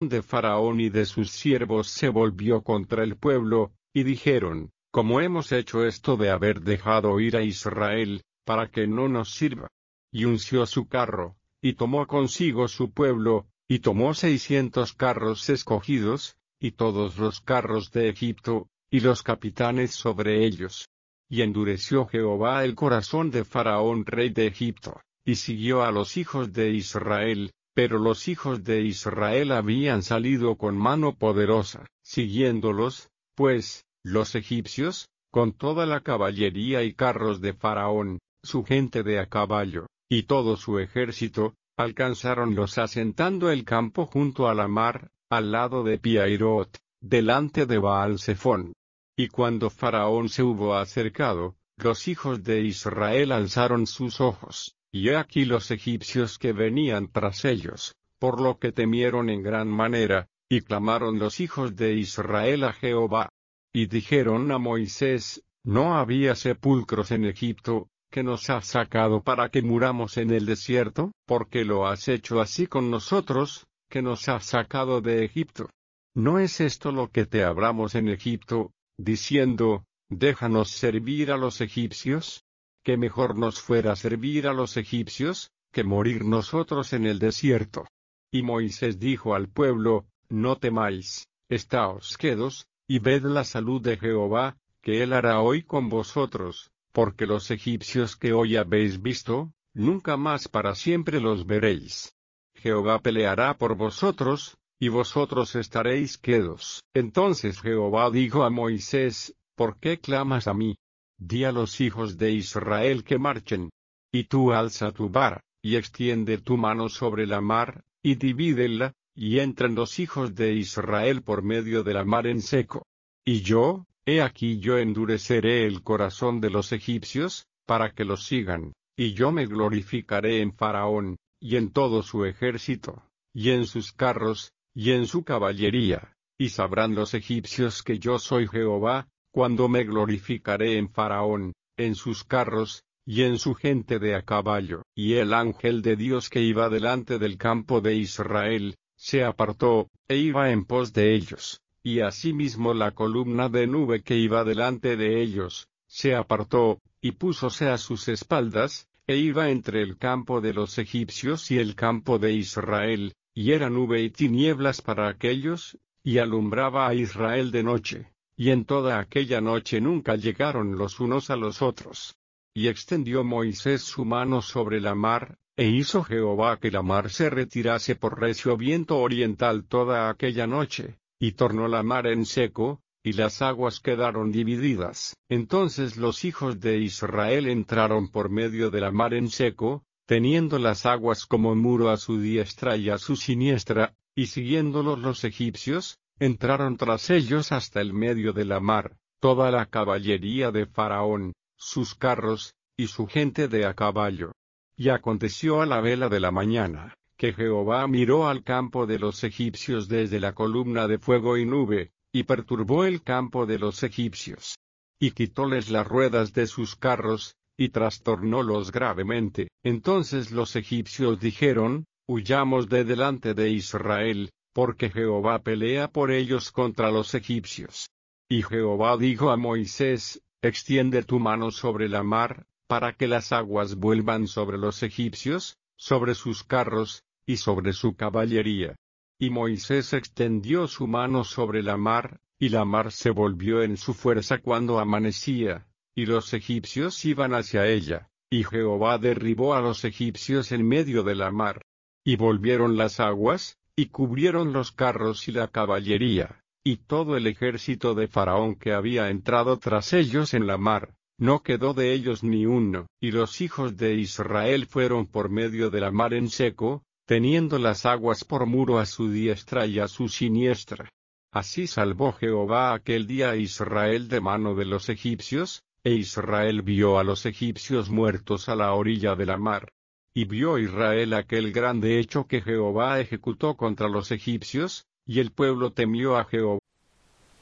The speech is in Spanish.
de Faraón y de sus siervos se volvió contra el pueblo, y dijeron, ¿cómo hemos hecho esto de haber dejado ir a Israel, para que no nos sirva? Y unció su carro, y tomó consigo su pueblo, y tomó 600 carros escogidos, y todos los carros de Egipto, y los capitanes sobre ellos. Y endureció Jehová el corazón de Faraón rey de Egipto, y siguió a los hijos de Israel, pero los hijos de Israel habían salido con mano poderosa, siguiéndolos, pues, los egipcios, con toda la caballería y carros de Faraón, su gente de a caballo, y todo su ejército, alcanzáronlos asentando el campo junto a la mar, al lado de Piairot, delante de Baal-Zephón. Y cuando Faraón se hubo acercado, los hijos de Israel alzaron sus ojos, y he aquí los egipcios que venían tras ellos, por lo que temieron en gran manera, y clamaron los hijos de Israel a Jehová. Y dijeron a Moisés, ¿no había sepulcros en Egipto, que nos has sacado para que muramos en el desierto? ¿Por qué lo has hecho así con nosotros, que nos has sacado de Egipto? ¿No es esto lo que te hablamos en Egipto, diciendo, déjanos servir a los egipcios? Que mejor nos fuera servir a los egipcios, que morir nosotros en el desierto. Y Moisés dijo al pueblo, no temáis, estáos quedos, y ved la salud de Jehová, que él hará hoy con vosotros, porque los egipcios que hoy habéis visto, nunca más para siempre los veréis. Jehová peleará por vosotros, y vosotros estaréis quedos. Entonces Jehová dijo a Moisés, ¿por qué clamas a mí? Di a los hijos de Israel que marchen. Y tú alza tu vara, y extiende tu mano sobre la mar, y divídela, y entren los hijos de Israel por medio de la mar en seco. Y yo, he aquí yo endureceré el corazón de los egipcios, para que los sigan, y yo me glorificaré en Faraón, y en todo su ejército, y en sus carros, y en su caballería, y sabrán los egipcios que yo soy Jehová, cuando me glorificaré en Faraón, en sus carros, y en su gente de a caballo. Y el ángel de Dios que iba delante del campo de Israel, se apartó, e iba en pos de ellos, y asimismo la columna de nube que iba delante de ellos, se apartó, y púsose a sus espaldas, e iba entre el campo de los egipcios y el campo de Israel, y era nube y tinieblas para aquellos, y alumbraba a Israel de noche, y en toda aquella noche nunca llegaron los unos a los otros. Y extendió Moisés su mano sobre la mar, e hizo Jehová que la mar se retirase por recio viento oriental toda aquella noche, y tornó la mar en seco, y las aguas quedaron divididas. Entonces los hijos de Israel entraron por medio de la mar en seco, teniendo las aguas como muro a su diestra y a su siniestra, y siguiéndolos los egipcios, entraron tras ellos hasta el medio de la mar, toda la caballería de Faraón, sus carros, y su gente de a caballo. Y aconteció a la vela de la mañana, que Jehová miró al campo de los egipcios desde la columna de fuego y nube, y perturbó el campo de los egipcios. Y quitóles las ruedas de sus carros, y trastornólos gravemente. Entonces los egipcios dijeron, huyamos de delante de Israel, porque Jehová pelea por ellos contra los egipcios. Y Jehová dijo a Moisés, extiende tu mano sobre la mar, para que las aguas vuelvan sobre los egipcios, sobre sus carros, y sobre su caballería. Y Moisés extendió su mano sobre la mar, y la mar se volvió en su fuerza cuando amanecía, y los egipcios iban hacia ella, y Jehová derribó a los egipcios en medio de la mar. Y volvieron las aguas, y cubrieron los carros y la caballería, y todo el ejército de Faraón que había entrado tras ellos en la mar, no quedó de ellos ni uno. Y los hijos de Israel fueron por medio de la mar en seco, teniendo las aguas por muro a su diestra y a su siniestra. Así salvó Jehová aquel día a Israel de mano de los egipcios, e Israel vio a los egipcios muertos a la orilla de la mar. Y vio Israel aquel grande hecho que Jehová ejecutó contra los egipcios, y el pueblo temió a Jehová.